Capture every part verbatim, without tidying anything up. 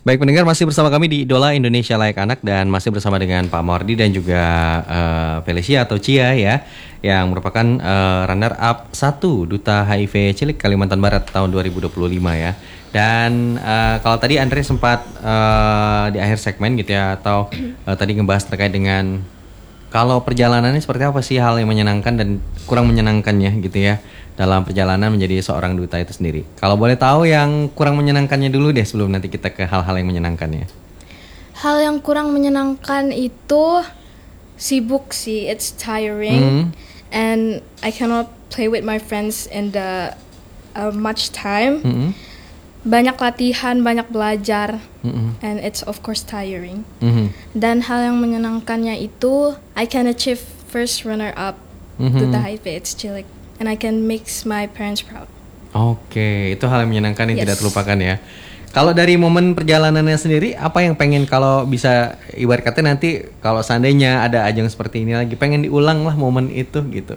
Baik pendengar, masih bersama kami di Idola Indonesia Layak Anak dan masih bersama dengan Pak Mordi dan juga uh, Felicia atau Cia ya, yang merupakan uh, runner up satu Duta H I V Cilik Kalimantan Barat tahun dua ribu dua puluh lima ya. Dan uh, kalau tadi Andre sempat uh, di akhir segmen gitu ya, atau uh, tadi ngebahas terkait dengan kalau perjalanannya seperti apa sih hal yang menyenangkan dan kurang menyenangkannya gitu ya dalam perjalanan menjadi seorang duta itu sendiri. Kalau boleh tahu yang kurang menyenangkannya dulu deh sebelum nanti kita ke hal-hal yang menyenangkannya. Hal yang kurang menyenangkan itu sibuk sih, it's tiring, mm. and I cannot play with my friends in the uh, much time. Mm-hmm. Banyak latihan, banyak belajar, mm-hmm. and it's of course tiring. Mm-hmm. Dan hal yang menyenangkannya itu I can achieve first runner up mm-hmm. Duta H I V AIDS Cilik. And I can make my parents proud. Oke, itu hal yang menyenangkan yang yes. tidak terlupakan ya. Kalau dari momen perjalanannya sendiri, apa yang pengen kalau bisa ibarat kata nanti kalau seandainya ada ajang seperti ini lagi, pengen diulang lah momen itu gitu?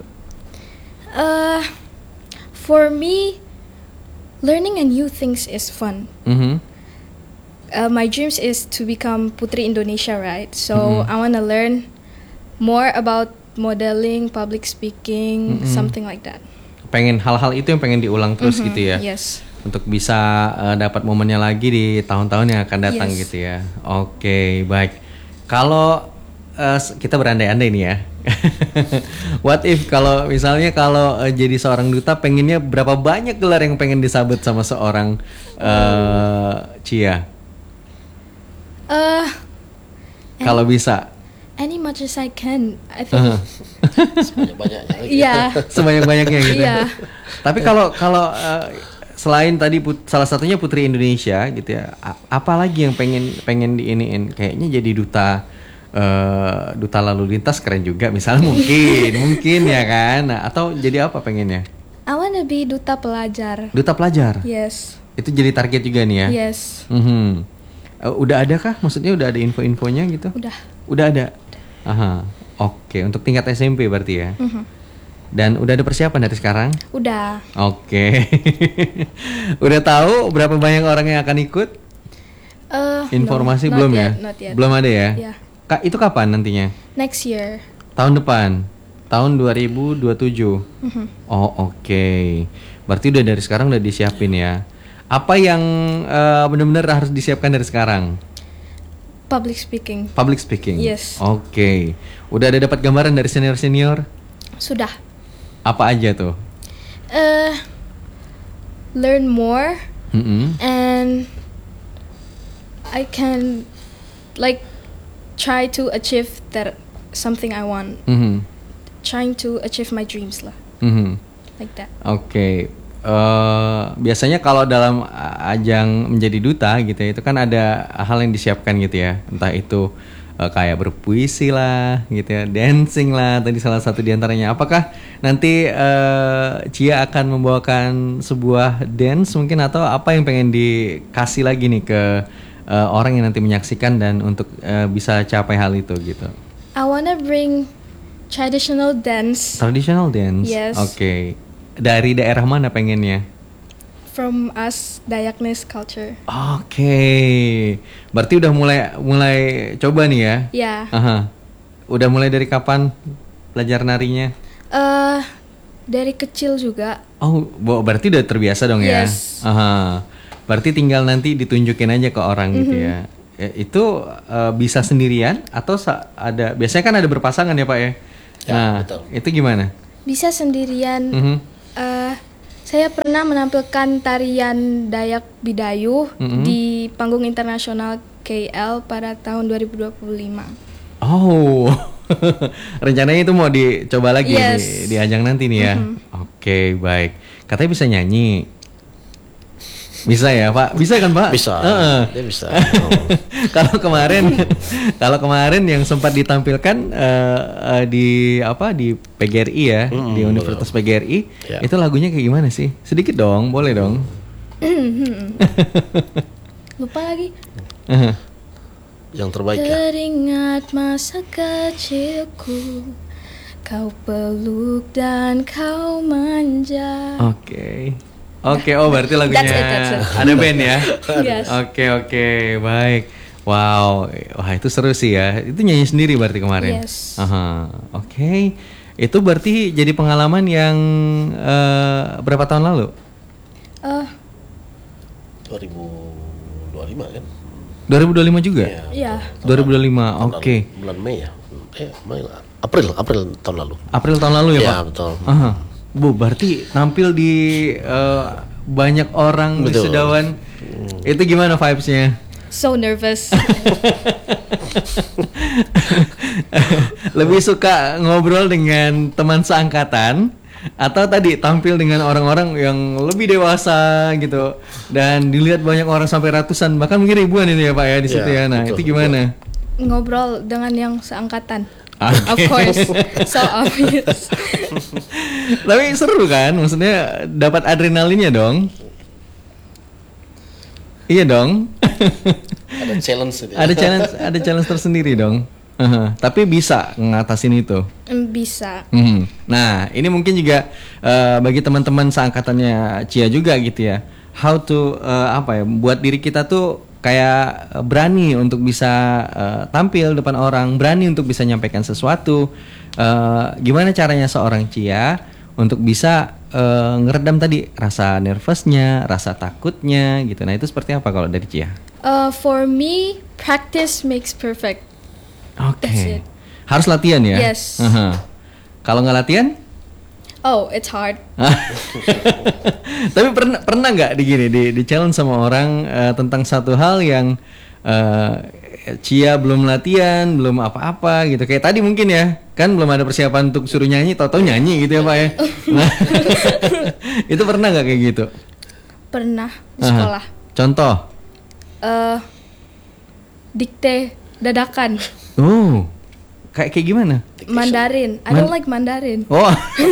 Uh, for me, learning a new things is fun. Mm-hmm. Uh, my dreams is to become Putri Indonesia, right? So mm-hmm. I want to learn more about modeling, public speaking, mm-hmm. something like that. Pengen hal-hal itu yang pengen diulang terus mm-hmm. gitu ya. Yes. Untuk bisa uh, dapat momennya lagi di tahun-tahun yang akan datang yes. gitu ya. Oke, okay, baik. Kalau uh, kita berandai-andai nih ya. What if kalau misalnya kalau uh, jadi seorang duta pengennya berapa banyak gelar yang pengen disabet sama seorang uh, Cia? Uh, kalau bisa. Any much as I can, I think. Uh-huh. Sebanyak-banyaknya. Iya. Sebanyak-banyaknya gitu. Iya. Tapi kalau kalau uh, selain tadi put, salah satunya Putri Indonesia gitu ya, apa lagi yang pengen pengen diiniin? Kayaknya jadi duta uh, duta lalu lintas keren juga, misalnya mungkin mungkin ya kan. Nah, atau jadi apa pengennya? I wanna be duta pelajar. Duta pelajar. Yes. Itu jadi target juga nih ya. Yes. Mm-hmm. Uh, udah ada kah? Maksudnya udah ada info-infonya gitu? Udah. Udah ada. Aha, oke. Untuk tingkat S M P berarti ya. Mm-hmm. Dan udah ada persiapan dari sekarang? Udah. Oke. Udah tahu berapa banyak orang yang akan ikut? Uh, Informasi no, belum not ya? Yet, not yet. Belum ada ya? Yeah. Kak, itu kapan nantinya? Next year. Tahun depan. Tahun dua ribu dua puluh tujuh. Mm-hmm. Oh, oke. Okay. Berarti udah dari sekarang udah disiapin ya. Apa yang uh, benar-benar harus disiapkan dari sekarang? Public speaking. Public speaking. Yes. Oke. Okay. Udah ada dapat gambaran dari senior-senior? Sudah. Apa aja tuh? Uh, learn more. Mm-hmm. And I can like try to achieve that something I want. Mm-hmm. Trying to achieve my dreams lah. Mm-hmm. Like that. Oke. Okay. Uh, biasanya kalau dalam ajang menjadi duta gitu ya, itu kan ada hal yang disiapkan gitu ya, entah itu uh, kayak berpuisi lah gitu ya, dancing lah tadi salah satu diantaranya. Apakah nanti uh, Cia akan membawakan sebuah dance mungkin, atau apa yang pengen dikasih lagi nih ke uh, orang yang nanti menyaksikan dan untuk uh, bisa capai hal itu gitu? I wanna bring traditional dance. Traditional dance. Yes. Oke. Okay. Dari daerah mana pengennya? From us Dayaknes culture. Oke, okay. Berarti udah mulai mulai coba nih ya? Iya. Yeah. Udah mulai dari kapan belajar narinya? Uh, dari kecil juga. Oh, berarti udah terbiasa dong ya? Yes. Aha. Berarti tinggal nanti ditunjukin aja ke orang mm-hmm. gitu ya? Ya itu uh, bisa sendirian atau sa- ada? Biasanya kan ada berpasangan ya Pak ya? Ya, nah, betul. Itu gimana? Bisa sendirian. Mm-hmm. Uh, saya pernah menampilkan tarian Dayak Bidayu mm-hmm. di panggung internasional K L pada tahun dua ribu dua puluh lima. Oh, rencananya itu mau dicoba lagi yes. di, di ajang nanti nih ya? Mm-hmm. Oke, baik. Katanya bisa nyanyi. Bisa ya Pak? Bisa kan Pak? Bisa, uh-uh. dia bisa. Kalau kemarin, kalau kemarin yang sempat ditampilkan uh, uh, di apa di P G R I ya, mm, di Universitas boleh. P G R I, ya. Itu lagunya kayak gimana sih? Sedikit dong, boleh dong. Lupa lagi. Uh-huh. Yang terbaik ya. Teringat masa kecilku, kau peluk dan kau manja. Oke. Okay. Oke, oh berarti lagunya That's it, that's it. ada band ya. Yes. Oke oke baik. Wow, wah itu seru sih ya. Itu nyanyi sendiri berarti kemarin. Yes. Aha, oke. Itu berarti jadi pengalaman yang eh, berapa tahun lalu? Uh, dua ribu dua puluh lima kan? dua ribu dua puluh lima juga? yeah. dua ribu dua puluh lima, Tahun oke. lalu, bulan Mei ya? Eh, Mei lah. April, April tahun lalu. April tahun lalu ya, Ya, Pak? betul. Aha. Bu, berarti tampil di eh, banyak orang di Betul. Sedawan. Itu gimana vibes-nya? So nervous. Lebih suka ngobrol dengan teman seangkatan atau tadi tampil dengan orang-orang yang lebih dewasa gitu dan dilihat banyak orang sampai ratusan bahkan mungkin ribuan itu ya Pak ya di situ Ya, ya. Nah, betul, itu gimana? Ngobrol dengan yang seangkatan. Oke. Of course. So obvious. Tapi seru kan? Maksudnya dapat adrenalinnya dong. Iya dong. Ada challenge itu. ya. ada challenge, ada challenge tersendiri dong. Aha, tapi bisa ngatasin itu. Mm, Bisa. Hmm. Nah, ini mungkin juga eh, bagi teman-teman seangkatannya Cia juga gitu ya. How to eh, apa ya? Buat diri kita tuh kayak eh, berani untuk bisa eh, tampil depan orang, berani untuk bisa nyampaikan sesuatu. Eh, gimana caranya seorang Cia untuk bisa eh, ngeredam tadi rasa nervousnya, rasa takutnya gitu. Nah, itu seperti apa kalau dari Cia? Uh, for me, practice makes perfect. Oke. That's it. Harus latihan ya? Yes. Aha. Kalau nggak latihan? Oh, it's hard. Tapi pernah pernah nggak di gini di di challenge sama orang eh, tentang satu hal yang eh, Cia belum latihan, belum apa-apa gitu. Kayak tadi mungkin ya, kan belum ada persiapan untuk suruh nyanyi, tahu-tahu nyanyi gitu ya Pak ya. Nah, itu pernah nggak kayak gitu? Pernah di Aha. sekolah. Contoh? Uh, dikte dadakan. Oh, kayak kayak gimana? Mandarin. I don't like Mandarin. Oh,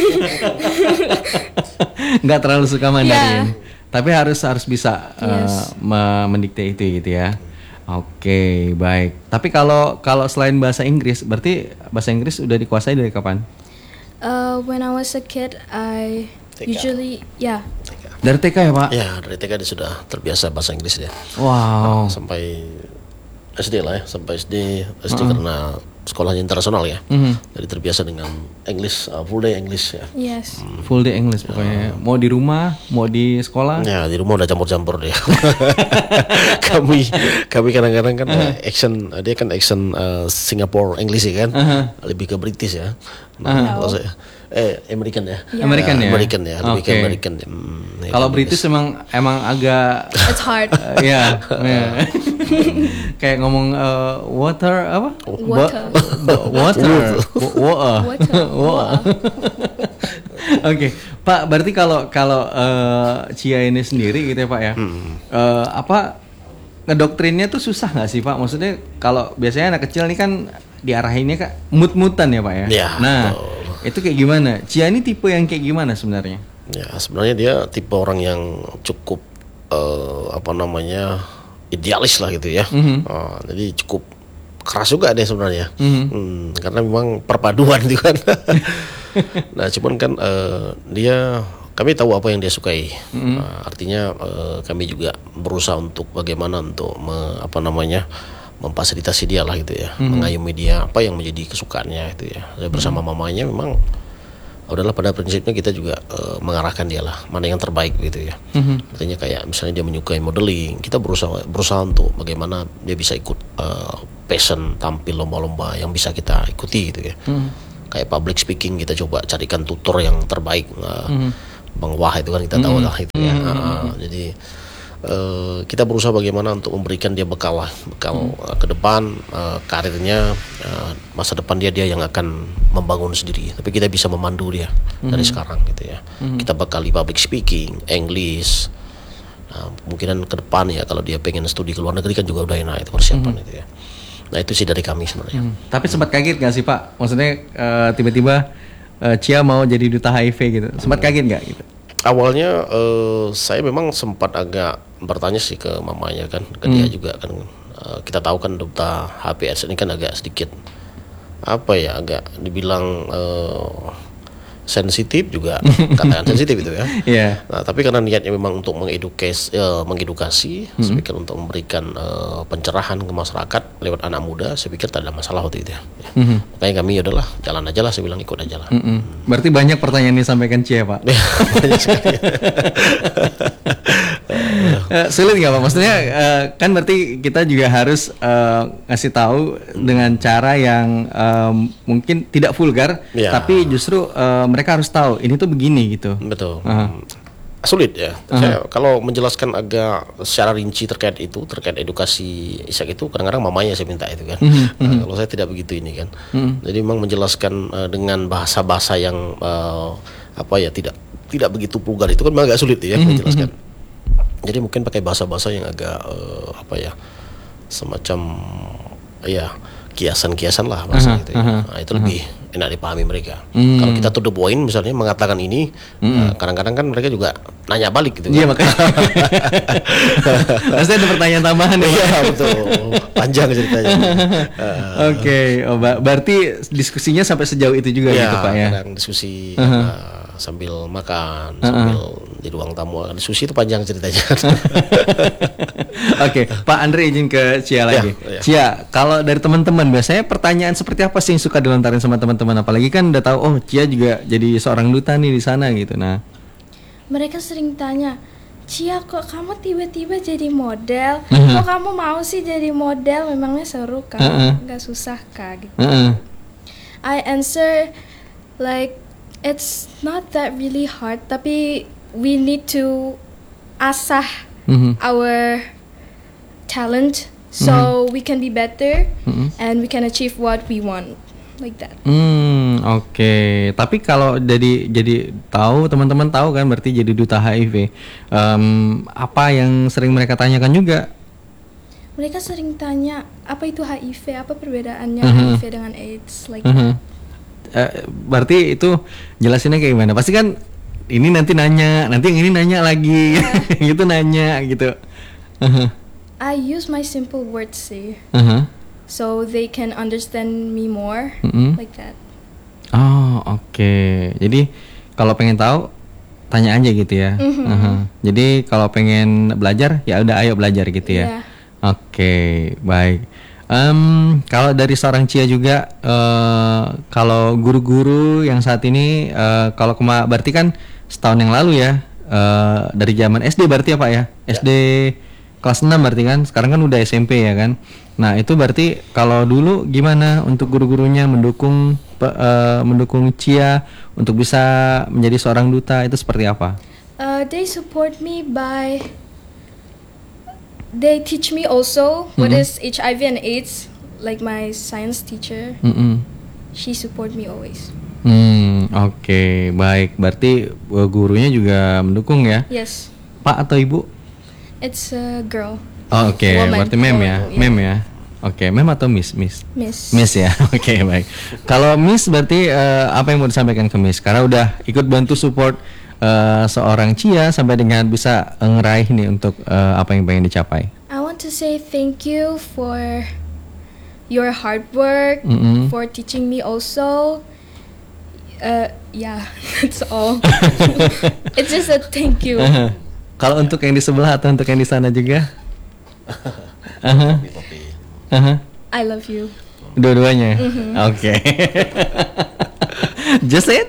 nggak terlalu suka Mandarin, tapi harus harus bisa eh, Yes. me- mendikte itu gitu ya. Oke, baik. Tapi kalau kalau selain bahasa Inggris, berarti bahasa Inggris udah dikuasai dari kapan? Uh, when I was a kid, I T K. usually, yeah, Dari T K ya Pak? Ya, dari T K dia sudah terbiasa bahasa Inggris dia. Wow. Sampai S D lah ya, sampai S D, S D karena sekolahnya internasional ya. Mhm. Jadi terbiasa dengan English, uh, full day English ya. yes. Full day English pokoknya. Mau di rumah, mau di sekolah. Ya, di rumah udah campur-campur dia. kami kami kadang-kadang kan uh, action uh, dia kan action uh, Singapore English ya kan. Lebih ke British ya. Nah, kalau saya eh American ya. American ya? American ya, lebih ke Oke. American. ya. Hmm, ya Kalau kan, British emang emang agak It's hard. eh, ya, ya. Kayak ngomong eh, water apa? Water. Ba- water. Wa- Water. Water. Water. Oke, Pak. Berarti kalau kalau eh, Cia ini sendiri gitu ya Pak ya. eh, apa ngedoktrinnya tuh susah nggak sih Pak? Maksudnya kalau biasanya anak kecil nih kan diarahinnya kak mut-mutan ya Pak ya. Ya, Nah, betul. itu kayak gimana? Cia ini tipe yang kayak gimana sebenarnya? Ya, sebenarnya dia tipe orang yang cukup eh, apa namanya idealis lah gitu ya. Ah, jadi cukup keras juga dia sebenarnya. Hmm, karena memang perpaduan itu kan. Nah, cuman kan eh, dia kami tahu apa yang dia sukai. Nah, artinya eh, kami juga berusaha untuk bagaimana untuk me- apa namanya memfasilitasi dia lah gitu ya, mengayomi dia apa yang menjadi kesukaannya itu ya. Saya bersama mamanya memang udahlah pada prinsipnya kita juga eh, mengarahkan dia lah mana yang terbaik gitu ya. Artinya kayak misalnya dia menyukai modeling, kita berusaha berusaha untuk bagaimana dia bisa ikut eh, passion tampil lomba-lomba yang bisa kita ikuti gitu ya. Kayak public speaking kita coba carikan tutor yang terbaik. Nah, Bang Wah itu kan kita tahu lah itu ya. Ah, jadi eh, kita berusaha bagaimana untuk memberikan dia bekal lah, bekal eh, ke depan eh, karirnya, eh, masa depan dia dia yang akan membangun sendiri. Tapi kita bisa memandu dia dari sekarang gitu ya. Kita bekali public speaking, English. Nah, kemungkinan ke depan ya kalau dia pengen studi ke luar negeri kan juga udah enak itu persiapan itu ya. Nah itu sih dari kami sebenarnya. Hmm. Tapi sempat kaget gak sih Pak? Maksudnya eh, tiba-tiba eh, Cia mau jadi duta H I V gitu. Sempat kaget gak gitu? Awalnya eh, saya memang sempat agak bertanya sih ke mamanya kan, ke dia juga kan. Eh, kita tahu kan duta H P S ini kan agak sedikit apa ya, agak dibilang eh, sensitif juga katakan sensitif itu ya. Iya. Nah, tapi karena niatnya memang untuk mengedukasi, uh, mengedukasi, Mm-hmm. saya pikir untuk memberikan uh, pencerahan ke masyarakat lewat anak muda, saya pikir tak ada masalah waktu itu ya. Mm-hmm. Makanya kami ya udahlah, jalan aja lah, saya bilang ikut aja lah. Mm-mm. Berarti banyak pertanyaan yang disampaikan Cia, Pak. Banyak sekali. Eh, sulit nggak Pak? Maksudnya eh, kan berarti kita juga harus eh, ngasih tahu dengan cara yang eh, mungkin tidak vulgar, Ya. tapi justru eh, mereka harus tahu ini tuh begini gitu. Betul. Aha. Sulit ya. Saya, kalau menjelaskan agak secara rinci terkait itu, terkait edukasi Ishak itu, kadang-kadang mamanya saya minta itu kan. Nah, kalau saya tidak begitu ini kan. Jadi memang menjelaskan uh, dengan bahasa-bahasa yang uh, apa ya tidak tidak begitu vulgar itu kan memang agak sulit ya menjelaskan. Jadi mungkin pakai bahasa-bahasa yang agak uh, apa ya, semacam ya kiasan-kiasan lah bahasa Aha, gitu ya. aha, Nah, itu lebih enak dipahami mereka. Hmm. Kalau kita to the point misalnya mengatakan ini, nah, kadang-kadang kan mereka juga nanya balik gitu. Iya kan. makanya. Pasti ada pertanyaan tambahan ya. Pak? Iya betul, panjang ceritanya. Oke, oh, ba- berarti diskusinya sampai sejauh itu juga Ya, gitu Pak ya. kadang diskusi uh, sambil makan, sambil di ruang tamu diskusi itu panjang ceritanya. Oke, Pak Andre izin ke Cia lagi. Ya, ya. Cia, kalau dari teman-teman biasanya pertanyaan seperti apa sih yang suka dilontarin sama teman-teman? Apalagi kan udah tahu, oh Cia juga jadi seorang duta nih di sana gitu. Nah, Mereka sering tanya, Cia kok kamu tiba-tiba jadi model? Mhm. Kok kamu mau sih jadi model? Memangnya seru kah? Mhm. Nggak susah kah? Gitu. uh-uh. I answer like it's not that really hard, tapi we need to asah Mhm. our talent so we can be better Mhm. and we can achieve what we want, like that. Hmm, oke. Tapi kalau jadi jadi tahu teman-teman tahu kan berarti jadi duta H I V. Em, apa yang sering mereka tanyakan juga? Mereka sering tanya apa itu H I V, apa perbedaannya Mhm. H I V dengan AIDS, like Mhm. Eh, berarti itu jelasinnya kayak gimana? Pasti kan ini nanti nanya, nanti yang ini nanya lagi, gitu nanya gitu. Uh-huh. I use my simple words sih, Uh-huh. so they can understand me more, Mm-mm. like that. Oh, oke. Jadi kalau pengen tahu tanya aja gitu ya. Mhm. Uh-huh. Jadi kalau pengen belajar ya udah ayo belajar gitu ya. Iya. Oke, baik. Em, kalau dari seorang Cia juga, eh, kalau guru-guru yang saat ini, eh, kalau kema berarti kan setahun yang lalu ya, eh, dari zaman S D berarti ya Pak ya, S D kelas enam berarti kan, sekarang kan udah S M P ya kan. Nah itu berarti kalau dulu gimana untuk guru-gurunya mendukung pe- eh, mendukung Cia untuk bisa menjadi seorang duta itu seperti apa? Uh, they support me by they teach me also what Mhm. is H I V and AIDS. Like my science teacher, Mm-mm. she support me always. Hmm, oke, baik. Berarti eh, gurunya juga mendukung ya, Yes, Pak atau Ibu? it's a girl, Oh, oke, Woman. berarti mem ya, Oh, iya. mem ya. Oke, mem atau miss, miss, Miss. miss ya. Oke, baik. Kalau miss berarti eh, apa yang mau disampaikan ke miss? Karena udah ikut bantu support eh, seorang Cia sampai dengan bisa eh, ngeraih nih untuk eh, apa yang pengen dicapai. I want to say thank you for your hard work, Mm-mm. for teaching me also. Uh, yeah, that's all. It's just a thank you. Kalau untuk yang di sebelah atau untuk yang di sana juga? Aha, aha. I love you. Dua-duanya. Oke. Just it.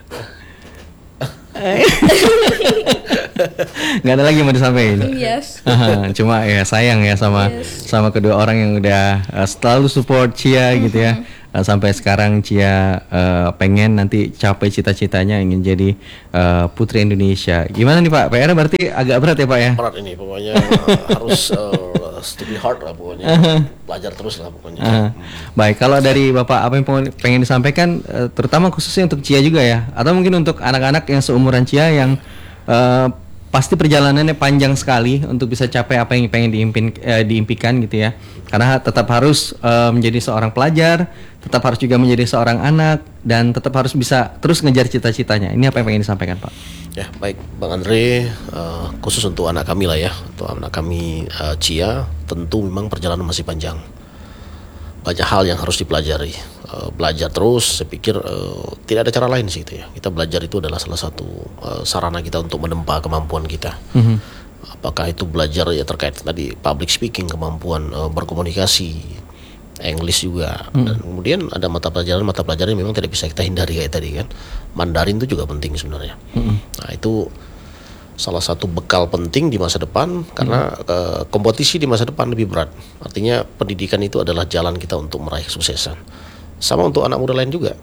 Nggak ada lagi yang mau disampaikan. Yes. Aha, cuma ya sayang ya sama Yes. sama kedua orang yang udah uh, selalu support Cia gitu ya. Uh, sampai sekarang Cia uh, pengen nanti capai cita-citanya ingin jadi uh, Putri Indonesia. Gimana nih Pak? P R berarti agak berat ya Pak ya? Berat ini pokoknya uh, harus uh, stupid hard lah pokoknya, belajar terus lah pokoknya. Uh, baik, kalau dari Bapak apa yang pengen- pengen disampaikan, uh, terutama khususnya untuk Cia juga ya, atau mungkin untuk anak-anak yang seumuran Cia yang uh, pasti perjalanannya panjang sekali untuk bisa capai apa yang pengen diimpin, eh, diimpikan gitu ya, karena tetap harus uh, menjadi seorang pelajar, tetap harus juga menjadi seorang anak, dan tetap harus bisa terus ngejar cita-citanya. Ini apa yang pengen disampaikan Pak? Ya baik Bang Andre, uh, khusus untuk anak kami lah ya, untuk anak kami uh, Cia, tentu memang perjalanan masih panjang. banyak hal yang harus dipelajari. Uh, belajar terus, saya pikir uh, tidak ada cara lain sih itu ya. Kita belajar itu adalah salah satu uh, sarana kita untuk menempa kemampuan kita. Mm-hmm. Apakah itu belajar ya terkait tadi public speaking, kemampuan uh, berkomunikasi, English juga. Mm. Dan kemudian ada mata pelajaran mata pelajaran yang memang tidak bisa kita hindari kayak tadi kan. Mandarin itu juga penting sebenarnya. Mm-hmm. Nah itu salah satu bekal penting di masa depan karena hmm. uh, kompetisi di masa depan lebih berat. Artinya pendidikan itu adalah jalan kita untuk meraih kesuksesan. Sama untuk anak muda lain juga.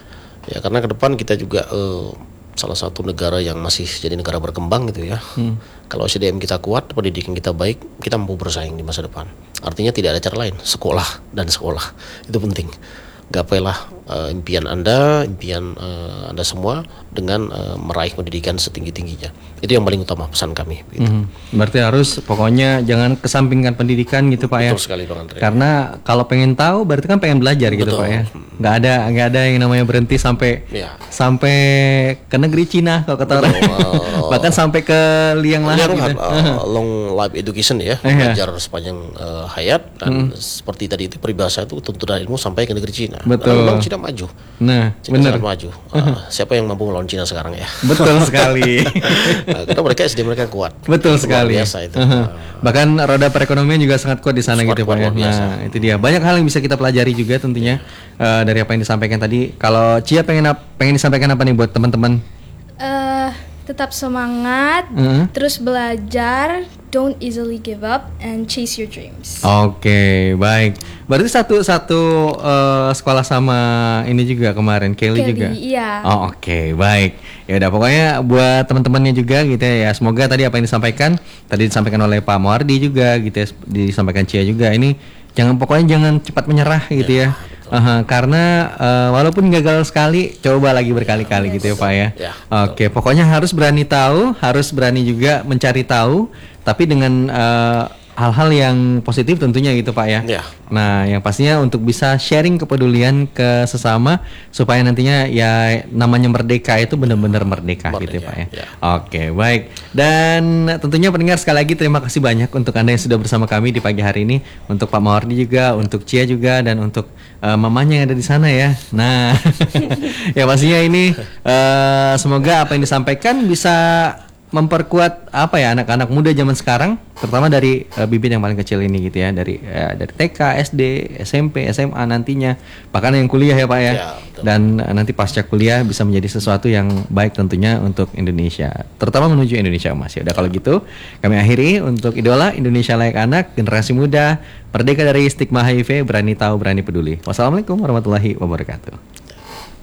Ya karena ke depan kita juga uh, salah satu negara yang masih jadi negara berkembang gitu ya. Hmm. Kalau S D M kita kuat, pendidikan kita baik, kita mampu bersaing di masa depan. Artinya tidak ada cara lain, sekolah dan sekolah. Itu penting. Gapailah uh, impian Anda, impian uh, Anda semua dengan uh, meraih pendidikan setinggi-tingginya. Itu yang paling utama pesan kami. Gitu. Mm-hmm. Berarti harus pokoknya jangan kesampingkan pendidikan gitu Pak ya. Betul sekali Bang Andre. Karena kalau pengen tahu berarti kan pengen belajar gitu Pak ya. Nggak ada nggak ada yang namanya berhenti sampai ya. sampai ke negeri Cina kalau kata orang. Uh, Bahkan sampai ke liang lahat gitu. Uh, long life education ya, belajar sepanjang uh, hayat dan mm. seperti tadi itu peribahasa itu tuntutan ilmu sampai ke negeri Cina. Betul. Memang Cina maju. Nah, Cina benar. sangat maju. Uh, siapa yang mampu melawan Cina sekarang ya? Betul sekali. Nah, karena mereka S D M mereka kuat. Betul sekali. Biasa itu. Uh-huh. Bahkan roda perekonomian juga sangat kuat di sana Smart gitu Pak ya. Nah, itu dia. Banyak hal yang bisa kita pelajari juga tentunya uh, dari apa yang disampaikan tadi. Kalau Cia pengen ap- pengen disampaikan apa nih buat teman-teman? Uh, tetap semangat, uh-huh. terus belajar, don't easily give up and chase your dreams. Oke, okay, baik. Berarti satu satu uh, sekolah sama ini juga kemarin Kelly, Kelly juga. Iya. Oh, oke, okay, baik. Ya udah pokoknya buat teman-temannya juga gitu ya. Semoga tadi apa yang disampaikan, tadi disampaikan oleh Pak Moardi juga gitu ya, disampaikan Cia juga. Ini jangan pokoknya jangan cepat menyerah gitu ya. ya. Uh, karena uh, walaupun gagal sekali, coba lagi berkali-kali yes. gitu ya Pak ya. ya Oke, okay, pokoknya harus berani tahu, harus berani juga mencari tahu, tapi dengan uh, hal-hal yang positif tentunya gitu Pak ya. ya. Nah, yang pastinya untuk bisa sharing kepedulian ke sesama supaya nantinya ya namanya merdeka itu benar-benar merdeka, merdeka gitu ya Pak ya. ya. Oke, baik. Dan tentunya pendengar sekali lagi terima kasih banyak untuk Anda yang sudah bersama kami di pagi hari ini, untuk Pak Mawardi juga, untuk Cia juga, dan untuk uh, mamanya yang ada di sana ya. Nah, ya pastinya ini uh, semoga apa yang disampaikan bisa memperkuat apa ya anak-anak muda zaman sekarang, terutama dari uh, bibit yang paling kecil ini gitu ya, dari uh, dari T K, S D, S M P, S M A nantinya, bahkan yang kuliah ya Pak ya, ya dan uh, nanti pasca kuliah bisa menjadi sesuatu yang baik tentunya untuk Indonesia, terutama menuju Indonesia Emas. Ya udah kalau gitu kami akhiri untuk Idola Indonesia Layak Anak, generasi muda, merdeka dari stigma H I V, berani tahu, berani peduli. Wassalamualaikum warahmatullahi wabarakatuh.